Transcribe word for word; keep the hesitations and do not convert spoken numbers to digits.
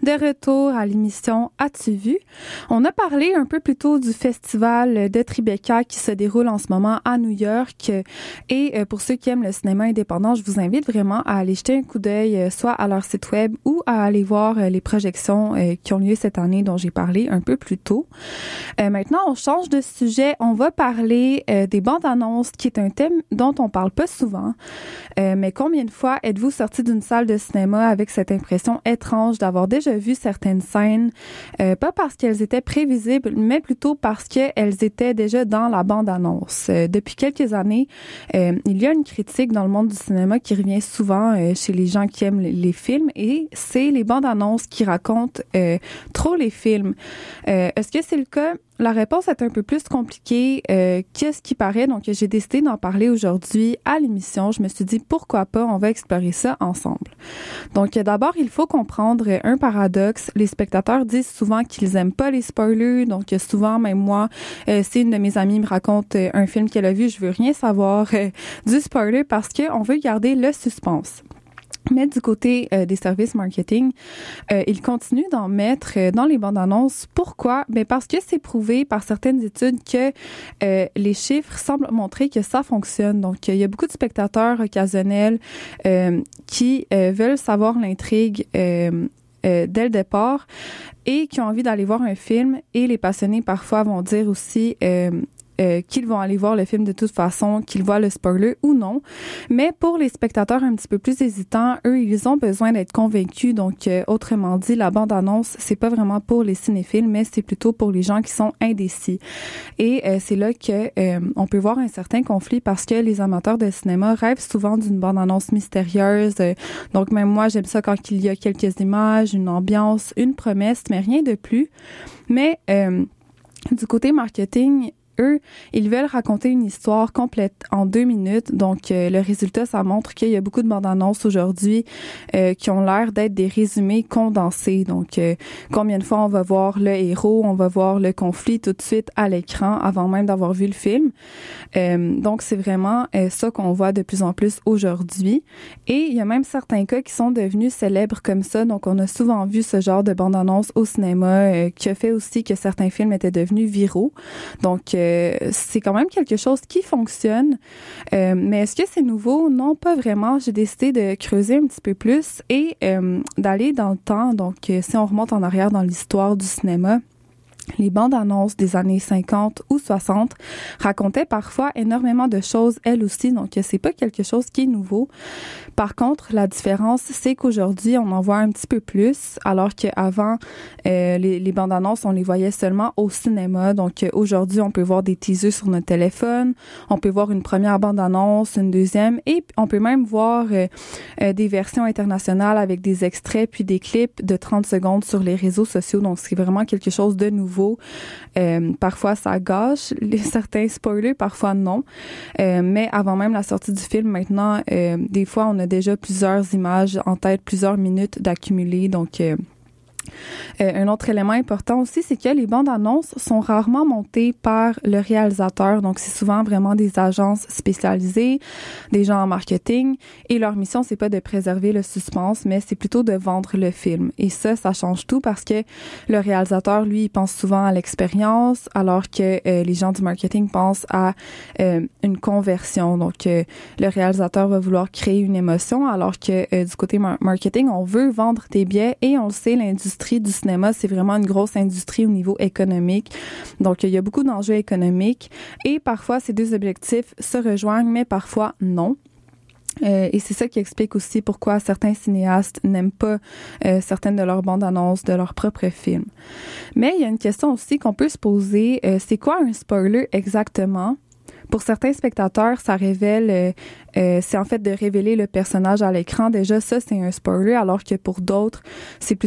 De retour à l'émission As-tu vu? On a parlé un peu plus tôt du festival de Tribeca qui se déroule en ce moment à New York. Et pour ceux qui aiment le cinéma indépendant, je vous invite vraiment à aller jeter un coup d'œil soit à leur site web ou à aller voir les projections qui ont lieu cette année dont j'ai parlé un peu plus tôt. Euh, maintenant, on change de sujet. On va parler euh, des bandes annonces, qui est un thème dont on parle pas souvent. Euh, mais combien de fois êtes-vous sorti d'une salle de cinéma avec cette impression étrange d'avoir déjà vu certaines scènes, euh, pas parce qu'elles étaient prévisibles, mais plutôt parce qu'elles étaient déjà dans la bande-annonce. Euh, depuis quelques années, euh, il y a une critique dans le monde du cinéma qui revient souvent euh, chez les gens qui aiment les, les films, et c'est les bandes-annonces qui racontent euh, trop les films. Euh, est-ce que c'est le cas? La réponse est un peu plus compliquée euh, qu'est-ce qui paraît. Donc, j'ai décidé d'en parler aujourd'hui à l'émission. Je me suis dit, pourquoi pas, on va explorer ça ensemble. Donc, d'abord, il faut comprendre un paradoxe. Les spectateurs disent souvent qu'ils aiment pas les spoilers. Donc, souvent, même moi, euh, si une de mes amies me raconte euh, un film qu'elle a vu, je veux rien savoir euh, du spoiler parce qu'on veut garder le suspense. Mais du côté euh, des services marketing, euh, ils continuent d'en mettre euh, dans les bandes annonces. Pourquoi? Ben parce que c'est prouvé par certaines études que euh, les chiffres semblent montrer que ça fonctionne. Donc, il y a beaucoup de spectateurs occasionnels euh, qui euh, veulent savoir l'intrigue euh, euh, dès le départ et qui ont envie d'aller voir un film. Et les passionnés, parfois, vont dire aussi... Euh, Euh, qu'ils vont aller voir le film de toute façon, qu'ils voient le spoiler ou non. Mais pour les spectateurs un petit peu plus hésitants, eux, ils ont besoin d'être convaincus. Donc, euh, autrement dit, la bande-annonce, c'est pas vraiment pour les cinéphiles, mais c'est plutôt pour les gens qui sont indécis. Et euh, c'est là que euh, on peut voir un certain conflit parce que les amateurs de cinéma rêvent souvent d'une bande-annonce mystérieuse. Euh, donc, même moi, j'aime ça quand il y a quelques images, une ambiance, une promesse, mais rien de plus. Mais euh, du côté marketing, eux, ils veulent raconter une histoire complète en deux minutes. Donc, euh, le résultat, ça montre qu'il y a beaucoup de bandes annonces aujourd'hui euh, qui ont l'air d'être des résumés condensés. Donc, euh, combien de fois on va voir le héros, on va voir le conflit tout de suite à l'écran avant même d'avoir vu le film. Euh, donc, c'est vraiment euh, ça qu'on voit de plus en plus aujourd'hui. Et il y a même certains cas qui sont devenus célèbres comme ça. Donc, on a souvent vu ce genre de bande annonce au cinéma euh, qui a fait aussi que certains films étaient devenus viraux. Donc, euh, c'est quand même quelque chose qui fonctionne. Euh, mais est-ce que c'est nouveau? Non, pas vraiment. J'ai décidé de creuser un petit peu plus et euh, d'aller dans le temps. Donc, euh, si on remonte en arrière dans l'histoire du cinéma, les bandes annonces des années cinquante ou soixante racontaient parfois énormément de choses, elles aussi, donc c'est pas quelque chose qui est nouveau. Par contre, la différence, c'est qu'aujourd'hui, on en voit un petit peu plus, alors qu'avant, euh, les, les bandes annonces, on les voyait seulement au cinéma. Donc aujourd'hui, on peut voir des teasers sur notre téléphone, on peut voir une première bande annonce, une deuxième, et on peut même voir euh, euh, des versions internationales avec des extraits puis des clips de trente secondes sur les réseaux sociaux. Donc c'est vraiment quelque chose de nouveau. Euh, parfois, ça gâche les, certains spoilers, parfois non. Euh, mais avant même la sortie du film, maintenant, euh, des fois, on a déjà plusieurs images en tête, plusieurs minutes d'accumuler. Donc, euh, Euh, un autre élément important aussi, c'est que les bandes annonces sont rarement montées par le réalisateur. Donc, c'est souvent vraiment des agences spécialisées, des gens en marketing. Et leur mission, c'est pas de préserver le suspense, mais c'est plutôt de vendre le film. Et ça, ça change tout parce que le réalisateur, lui, il pense souvent à l'expérience, alors que euh, les gens du marketing pensent à euh, une conversion. Donc, euh, le réalisateur va vouloir créer une émotion, alors que euh, du côté mar- marketing, on veut vendre des billets et on le sait, l'industrie du cinéma, c'est vraiment une grosse industrie au niveau économique. Donc, il y a beaucoup d'enjeux économiques et parfois, ces deux objectifs se rejoignent, mais parfois, non. Euh, et c'est ça qui explique aussi pourquoi certains cinéastes n'aiment pas euh, certaines de leurs bandes annonces de leurs propres films. Mais il y a une question aussi qu'on peut se poser, euh, c'est quoi un spoiler exactement? Pour certains spectateurs, ça révèle, euh, euh, c'est en fait de révéler le personnage à l'écran. Déjà, ça, c'est un spoiler, alors que pour d'autres, c'est plutôt